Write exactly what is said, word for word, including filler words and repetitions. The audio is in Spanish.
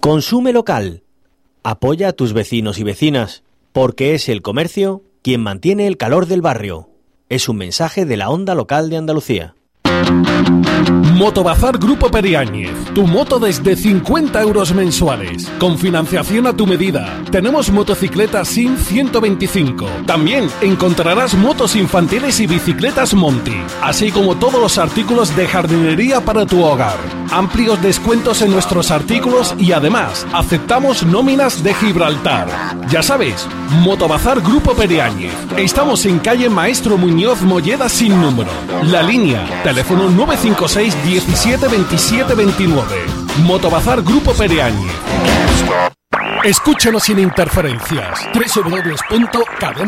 Consume local. Apoya a tus vecinos y vecinas, porque es el comercio quien mantiene el calor del barrio. Es un mensaje de la Onda Local de Andalucía. Motobazar Grupo Periáñez, tu moto desde cincuenta euros mensuales, con financiación a tu medida. Tenemos motocicletas S I N ciento veinticinco. También encontrarás motos infantiles y bicicletas Monty, así como todos los artículos de jardinería para tu hogar. Amplios descuentos en nuestros artículos y además aceptamos nóminas de Gibraltar. Ya sabes, Motobazar Grupo Periáñez. Estamos en calle Maestro Muñoz Molleda sin número. La línea, teléfono nueve cinco seis diecisiete veintisiete veintinueve. Motobazar Grupo Periáñez. Escúchanos sin interferencias. doble u doble u doble u punto cadena